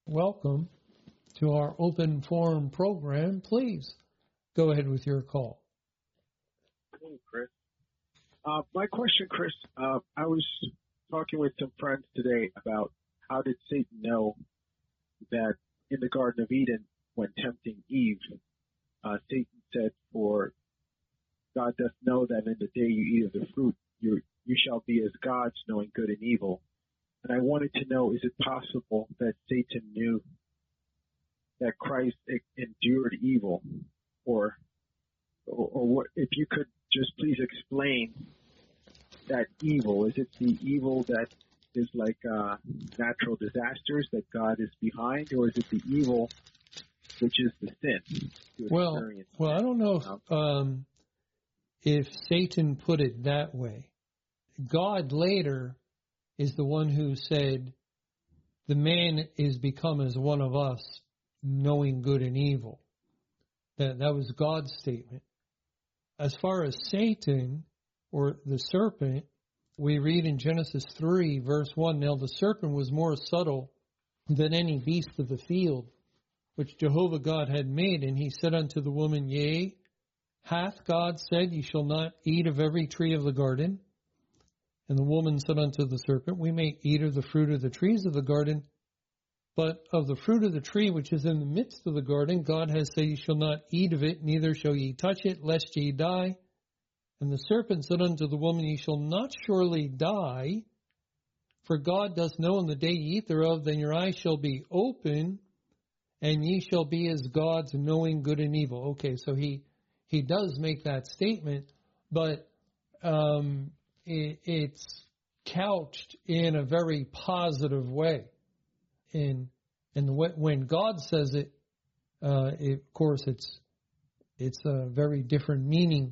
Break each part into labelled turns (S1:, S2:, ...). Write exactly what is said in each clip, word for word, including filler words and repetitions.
S1: Welcome to our open forum program. Please go ahead with your call.
S2: Hey, Chris. Uh, my question, Chris, uh, I was talking with some friends today about how did Satan know that in the Garden of Eden, when tempting Eve, uh, Satan said, "For God doth know that in the day you eat of the fruit, you you shall be as gods, knowing good and evil." And I wanted to know, is it possible that Satan knew that Christ endured evil? Or, or, or what, if you could just please explain that evil. Is it the evil that is like uh, natural disasters that God is behind, or is it the evil which is the sin?
S1: Well, well, I don't know if, um, if Satan put it that way. God later is the one who said, the man is become as one of us, knowing good and evil. That, that was God's statement. As far as Satan, or the serpent, we read in Genesis three, verse one, "Now the serpent was more subtle than any beast of the field, which Jehovah God had made. And he said unto the woman, Yea, hath God said, Ye shall not eat of every tree of the garden? And the woman said unto the serpent, We may eat of the fruit of the trees of the garden, but of the fruit of the tree which is in the midst of the garden, God has said, Ye shall not eat of it, neither shall ye touch it, lest ye die. And the serpent said unto the woman, Ye shall not surely die, for God doth know in the day ye eat thereof, then your eyes shall be open, and ye shall be as gods, knowing good and evil." Okay, so he he does make that statement, but um, it, it's couched in a very positive way. And and when God says it, uh, it, of course, it's it's a very different meaning.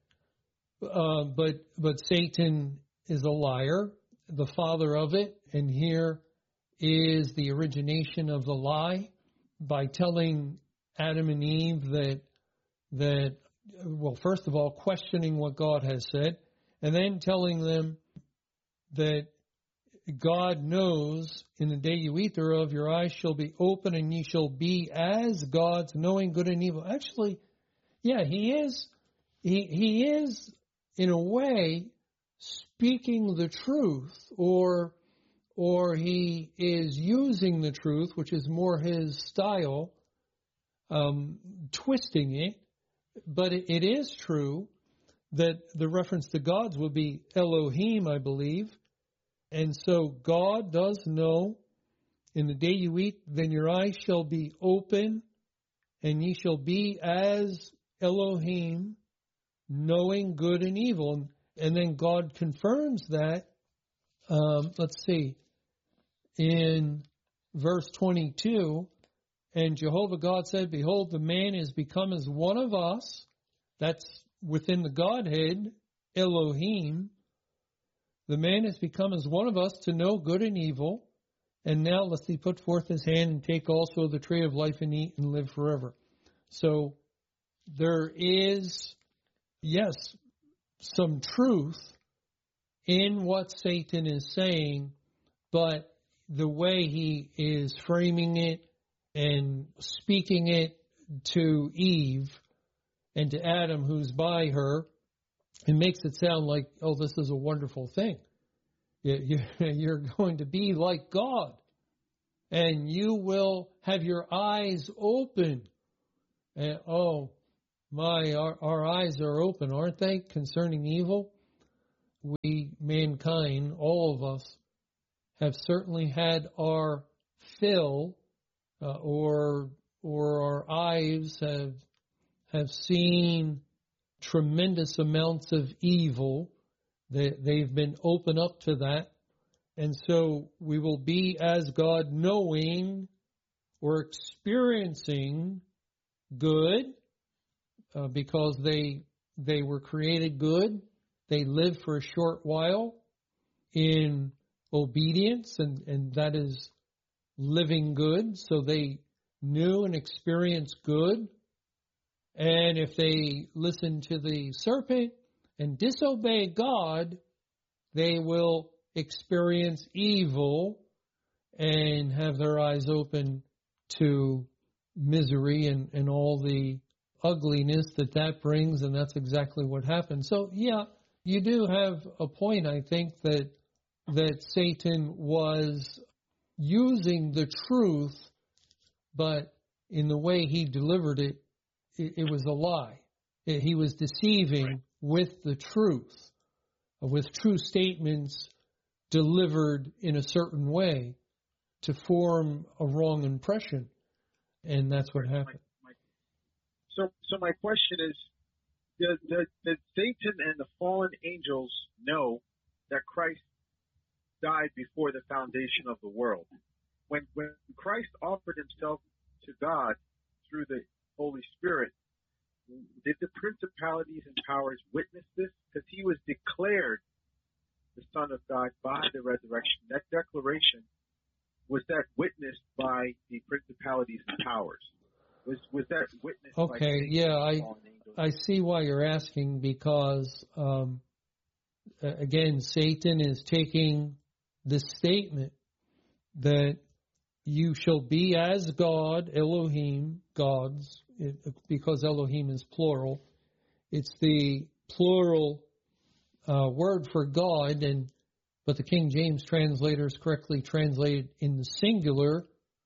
S1: Uh, but but Satan is a liar, the father of it, and here is the origination of the lie by telling Adam and Eve that that well, first of all, questioning what God has said, and then telling them that God knows in the day you eat thereof, your eyes shall be open and ye shall be as gods, knowing good and evil. Actually, yeah, he is, he, he is in a way speaking the truth, or, or he is using the truth, which is more his style, um, twisting it. But it, it is true that the reference to gods will be Elohim, I believe. And so God does know, in the day you eat, then your eyes shall be open, and ye shall be as Elohim, knowing good and evil. And, and then God confirms that, um, let's see, in verse twenty-two, "And Jehovah God said, Behold, the man is become as one of us." That's within the Godhead, Elohim. "The man has become as one of us to know good and evil. And now lest he put forth his hand and take also the tree of life and eat and live forever." So there is, yes, some truth in what Satan is saying, but the way he is framing it and speaking it to Eve and to Adam, who's by her, it makes it sound like, oh, this is a wonderful thing. You're going to be like God, and you will have your eyes open. And, oh, my, our, our eyes are open, aren't they, concerning evil? We, mankind, all of us, have certainly had our fill, uh, or or our eyes have have seen tremendous amounts of evil. They, they've been open up to that. And so we will be as God, knowing or experiencing good, uh, because they they were created good. They lived for a short while in obedience, and, and that is living good. So they knew and experienced good. And if they listen to the serpent and disobey God, they will experience evil and have their eyes open to misery and, and all the ugliness that that brings, and that's exactly what happened. So, yeah, you do have a point, I think, that that Satan was using the truth, but in the way he delivered it, it, it was a lie. It, he was deceiving with the truth, with true statements delivered in a certain way to form a wrong impression. And that's what happened.
S2: My, my, so, so my question is, did, did, did Satan and the fallen angels know that Christ died before the foundation of the world? When, when Christ offered himself to God through the Holy Spirit, did the principalities and powers witness this? Because he was declared the Son of God by the resurrection. That declaration, was that witnessed by the principalities and powers? Was was that witnessed
S1: okay,
S2: by Satan
S1: yeah, I I
S2: I
S1: see why you're asking, because um, again, Satan is taking this statement that you shall be as God, Elohim, gods, it, because Elohim is plural. It's the plural uh, word for God, and but the King James translators correctly translated in the singular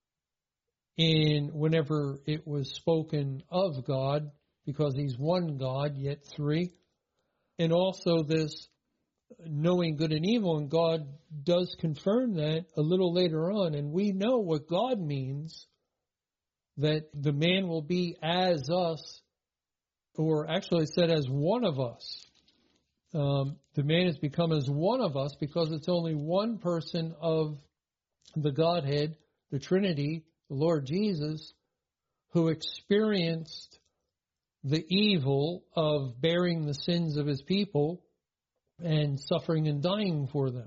S1: in whenever it was spoken of God, because he's one God, yet three. And also this knowing good and evil, and God does confirm that a little later on, and we know what God means, that the man will be as us, or actually it said as one of us. Um, the man has become as one of us because it's only one person of the Godhead, the Trinity, the Lord Jesus, who experienced the evil of bearing the sins of his people and suffering and dying for them.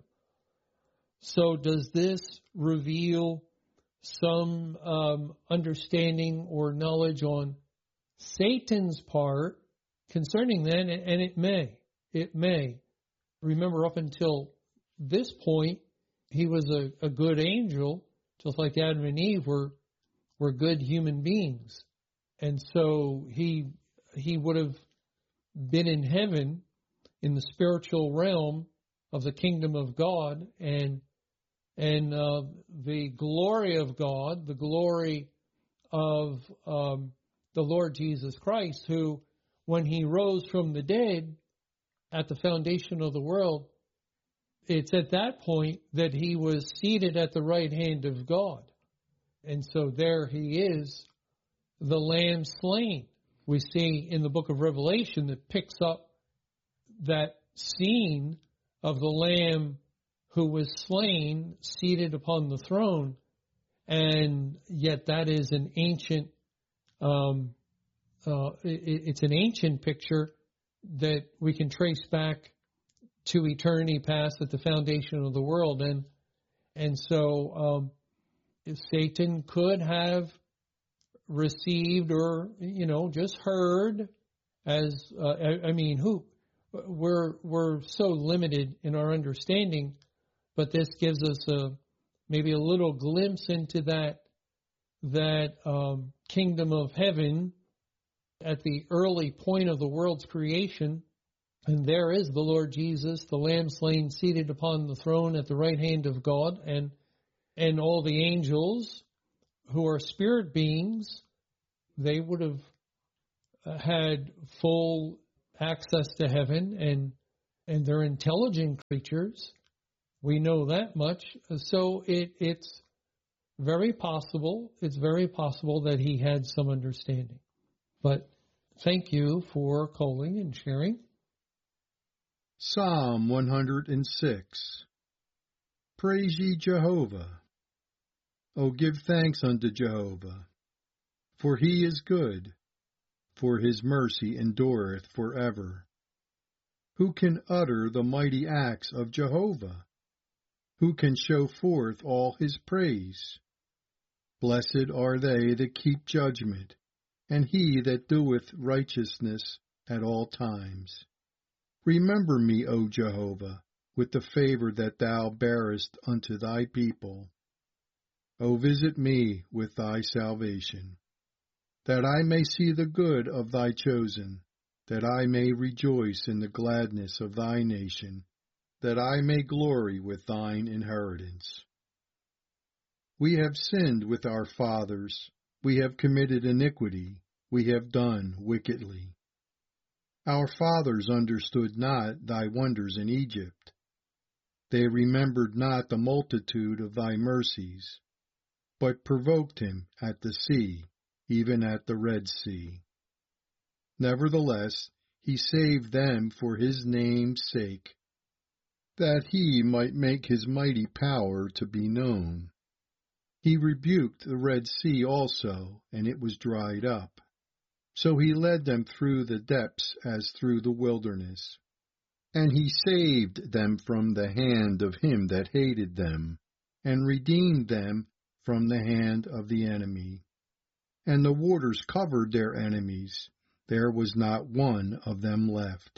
S1: So does this reveal some um, understanding or knowledge on Satan's part concerning that? And it may. It may. Remember, up until this point, he was a, a good angel, just like Adam and Eve were were good human beings. And so he he would have been in heaven, in the spiritual realm of the kingdom of God, and and uh, the glory of God, the glory of um, the Lord Jesus Christ, who, when he rose from the dead at the foundation of the world, it's at that point that he was seated at the right hand of God. And so there he is, the Lamb slain. We see in the book of Revelation that picks up that scene of the Lamb who was slain, seated upon the throne, and yet that is an ancient, um, uh, it, it's an ancient picture that we can trace back to eternity past at the foundation of the world. And and so um, Satan could have received or, you know, just heard as, uh, I, I mean, who, we're, we're so limited in our understanding, but this gives us a, maybe a little glimpse into that, that um, kingdom of heaven at the early point of the world's creation. And there is the Lord Jesus, the Lamb slain, seated upon the throne at the right hand of God, and and all the angels who are spirit beings, they would have had full access to heaven, and and they're intelligent creatures. We know that much. So it it's very possible, it's very possible that he had some understanding. But thank you for calling and sharing.
S3: Psalm one hundred six. Praise ye Jehovah. O give thanks unto Jehovah, for he is good, for his mercy endureth forever. Who can utter the mighty acts of Jehovah? Who can show forth all his praise? Blessed are they that keep judgment, and he that doeth righteousness at all times. Remember me, O Jehovah, with the favor that thou bearest unto thy people. O visit me with thy salvation, that I may see the good of thy chosen, that I may rejoice in the gladness of thy nation, that I may glory with thine inheritance. We have sinned with our fathers, we have committed iniquity, we have done wickedly. Our fathers understood not thy wonders in Egypt. They remembered not the multitude of thy mercies, but provoked him at the sea, even at the Red Sea. Nevertheless, he saved them for his name's sake, that he might make his mighty power to be known. He rebuked the Red Sea also, and it was dried up. So he led them through the depths as through the wilderness. And he saved them from the hand of him that hated them, and redeemed them from the hand of the enemy. And the waters covered their enemies, there was not one of them left.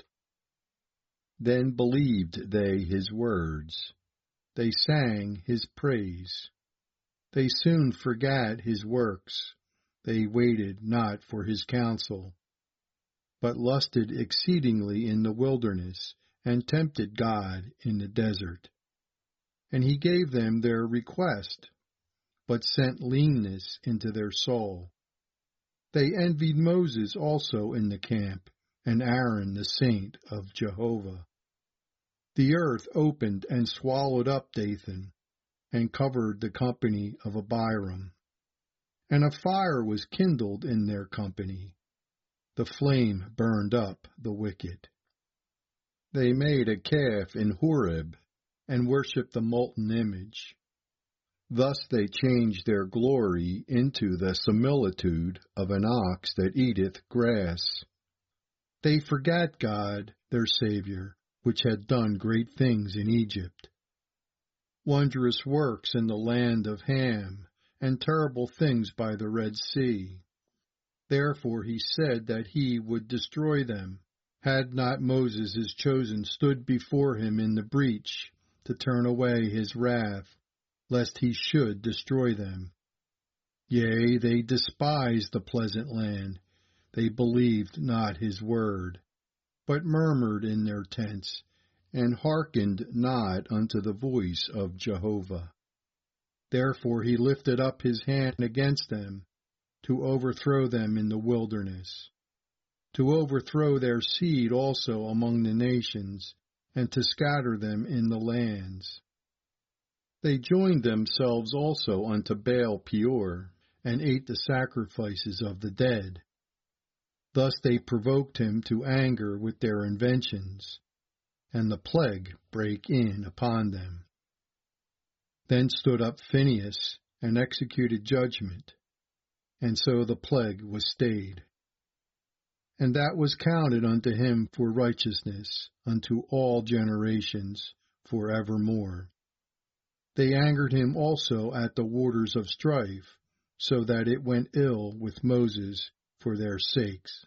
S3: Then believed they his words, they sang his praise. They soon forgat his works, they waited not for his counsel, but lusted exceedingly in the wilderness, and tempted God in the desert. And he gave them their request, but sent leanness into their soul. They envied Moses also in the camp, and Aaron the saint of Jehovah. The earth opened and swallowed up Dathan, and covered the company of Abiram. And a fire was kindled in their company. The flame burned up the wicked. They made a calf in Horeb, and worshipped the molten image. Thus they changed their glory into the similitude of an ox that eateth grass. They forgat God, their Savior, which had done great things in Egypt, wondrous works in the land of Ham, and terrible things by the Red Sea. Therefore he said that he would destroy them, had not Moses his chosen stood before him in the breach, to turn away his wrath, lest he should destroy them. Yea, they despised the pleasant land, they believed not his word, but murmured in their tents, and hearkened not unto the voice of Jehovah. Therefore he lifted up his hand against them, to overthrow them in the wilderness, to overthrow their seed also among the nations, and to scatter them in the lands. They joined themselves also unto Baal Peor, and ate the sacrifices of the dead. Thus they provoked him to anger with their inventions, and the plague brake in upon them. Then stood up Phinehas, and executed judgment, and so the plague was stayed. And that was counted unto him for righteousness, unto all generations, for evermore. They angered him also at the waters of strife, so that it went ill with Moses for their sakes.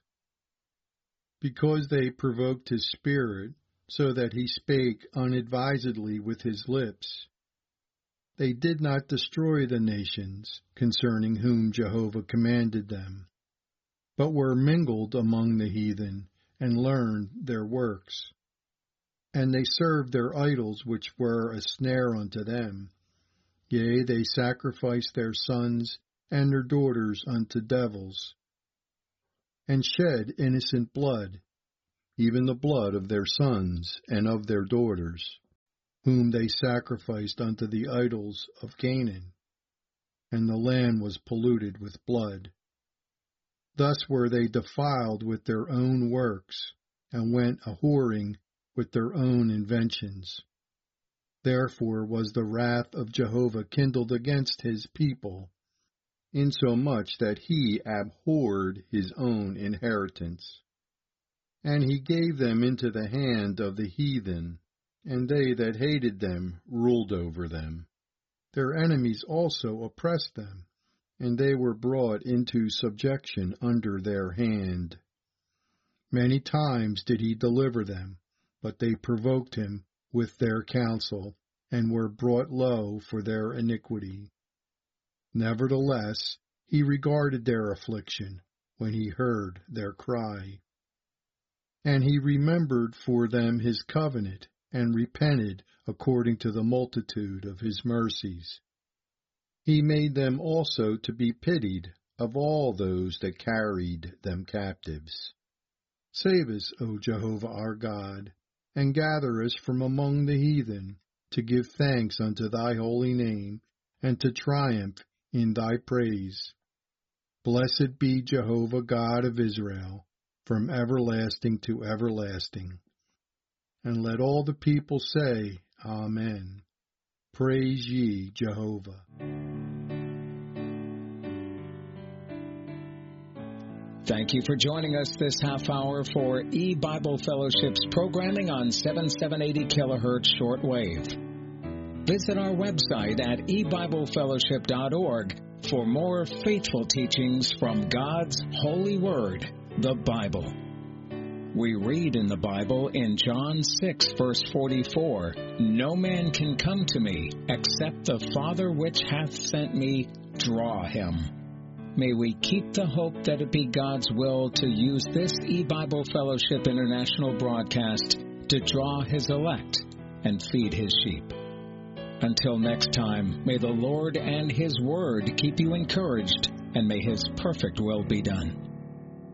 S3: Because they provoked his spirit, so that he spake unadvisedly with his lips. They did not destroy the nations, concerning whom Jehovah commanded them, but were mingled among the heathen, and learned their works. And they served their idols, which were a snare unto them. Yea, they sacrificed their sons and their daughters unto devils, and shed innocent blood, even the blood of their sons and of their daughters, whom they sacrificed unto the idols of Canaan, and the land was polluted with blood. Thus were they defiled with their own works, and went a-whoring with their own inventions. Therefore was the wrath of Jehovah kindled against his people, insomuch that he abhorred his own inheritance. And he gave them into the hand of the heathen, and they that hated them ruled over them. Their enemies also oppressed them, and they were brought into subjection under their hand. Many times did he deliver them, but they provoked him with their counsel, and were brought low for their iniquity. Nevertheless, he regarded their affliction when he heard their cry. And he remembered for them his covenant, and repented according to the multitude of his mercies. He made them also to be pitied of all those that carried them captives. Save us, O Jehovah our God, and gather us from among the heathen, to give thanks unto thy holy name, and to triumph in thy praise. Blessed be Jehovah God of Israel, from everlasting to everlasting. And let all the people say, Amen. Praise ye Jehovah.
S4: Thank you for joining us this half hour for E-Bible Fellowship's programming on seventy-seven eighty kilohertz shortwave. Visit our website at e bible fellowship dot org for more faithful teachings from God's holy word, the Bible. We read in the Bible in John six, verse forty-four, "No man can come to me except the Father which hath sent me draw him." May we keep the hope that it be God's will to use this E-Bible Fellowship International broadcast to draw His elect and feed His sheep. Until next time, may the Lord and His Word keep you encouraged, and may His perfect will be done.